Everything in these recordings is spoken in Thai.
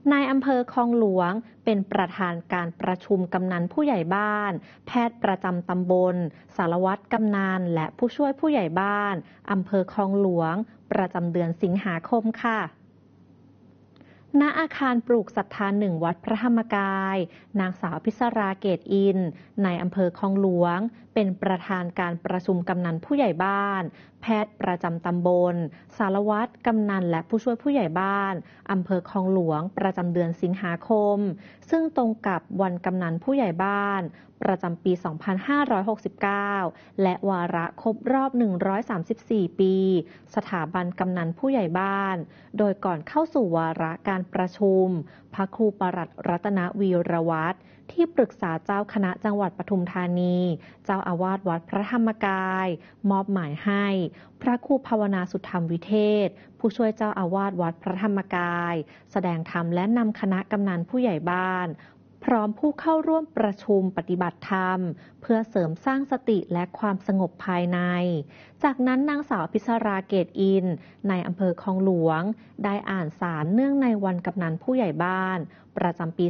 นายอำเภอคลองหลวงเป็นประธานการประชุมกำนันผู้ใหญ่บ้านแพทย์ประจำตำบลสารวัตรกำนันและผู้ช่วยผู้ใหญ่บ้านอำเภอคลองหลวงประจำเดือนสิงหาคมค่ะณอาคารปลูกศรัทธาหนึ่งวัดพระธรรมกายนางสาวพิศราเกตอินในอำเภอคลองหลวงเป็นประธานการประชุมกำนันผู้ใหญ่บ้านแพทย์ประจำตำบลสารวัตรกำนันและผู้ช่วยผู้ใหญ่บ้านอำเภอคลองหลวงประจำเดือนสิงหาคมซึ่งตรงกับวันกำนันผู้ใหญ่บ้านประจำปี 2569 และวาระครบรอบ 134 ปี สถาบันกำนันผู้ใหญ่บ้าน โดยก่อนเข้าสู่วาระการประชุม พระครูปรัตน์รัตนวีรวัฒน์ที่ปรึกษาเจ้าคณะจังหวัดปทุมธานี เจ้าอาวาสวัดพระธรรมกาย มอบหมายให้ พระครูภาวนาสุธรรมวิเทศ ผู้ช่วยเจ้าอาวาสวัดพระธรรมกาย แสดงธรรมและนำคณะกำนันผู้ใหญ่บ้านพร้อมผู้เข้าร่วมประชุมปฏิบัติธรรมเพื่อเสริมสร้างสติและความสงบภายใน จากนั้นนางสาวพิศราเกตอินในอำเภอคลองหลวงได้อ่านสารเนื่องในวันกำนันผู้ใหญ่บ้านประจำปี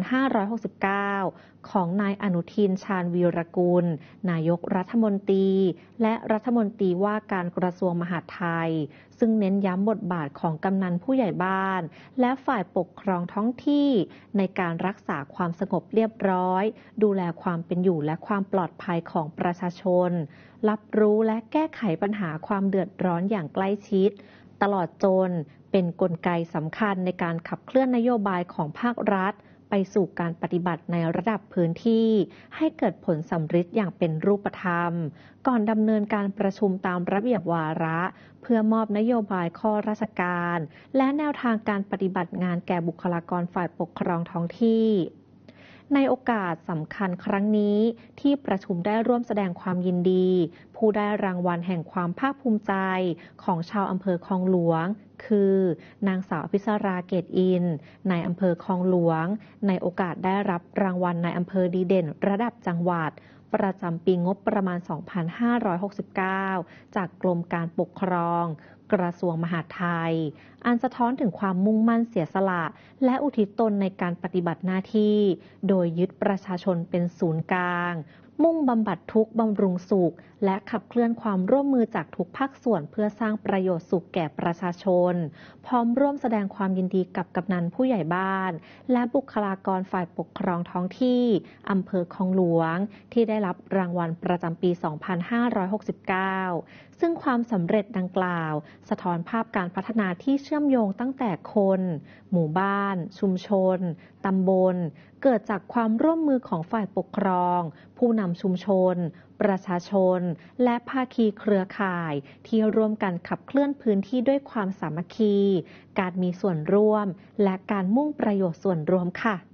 2569 ของนายอนุทิน ชาญวีรกุล นายกรัฐมนตรีและรัฐมนตรีว่าการกระทรวงมหาดไทยซึ่งเน้นย้ำบทบาทของกำนันผู้ใหญ่บ้านและฝ่ายปกครองท้องที่ในการรักษาความสงบเรียบร้อยดูแลความเป็นอยู่และความปลอดภัยของประชาชนรับรู้และแก้ไขปัญหาความเดือดร้อนอย่างใกล้ชิดตลอดจนเป็นกลไกสำคัญในการขับเคลื่อนนโยบายของภาครัฐไปสู่การปฏิบัติในระดับพื้นที่ให้เกิดผลสำฤทธิ์อย่างเป็นรูปธรรมก่อนดำเนินการประชุมตามระเบียบวาระเพื่อมอบนโยบายข้อราชการและแนวทางการปฏิบัติงานแก่บุคลากรฝ่ายปกครองท้องที่ในโอกาสสำคัญครั้งนี้ที่ประชุมได้ร่วมแสดงความยินดีผู้ได้รางวัลแห่งความภาคภูมิใจของชาวอำเภอคลองหลวงคือนางสาวพิศราเกตอินในอำเภอคลองหลวงในโอกาสได้รับรางวัลในอำเภอดีเด่นระดับจังหวัดประจำปีงบประมาณ 2569 จากกรมการปกครองกระทรวงมหาดไทยอันสะท้อนถึงความมุ่งมั่นเสียสละและอุทิศตนในการปฏิบัติหน้าที่โดยยึดประชาชนเป็นศูนย์กลางมุ่งบำบัดทุกข์บำรุงสุขและขับเคลื่อนความร่วมมือจากทุกภาคส่วนเพื่อสร้างประโยชน์สุขแก่ประชาชนพร้อมร่วมแสดงความยินดีกับกำนันผู้ใหญ่บ้านและบุคลากรฝ่ายปกครองท้องที่อำเภอคลองหลวงที่ได้รับรางวัลประจำปี 2569 ซึ่งความสำเร็จดังกล่าวสะท้อนภาพการพัฒนาที่เชื่อมโยงตั้งแต่คนหมู่บ้านชุมชนตำบลเกิดจากความร่วมมือของฝ่ายปกครองผู้นำชุมชนประชาชนและภาคีเครือข่ายที่ร่วมกันขับเคลื่อนพื้นที่ด้วยความสามัคคีการมีส่วนร่วมและการมุ่งประโยชน์ส่วนรวมค่ะ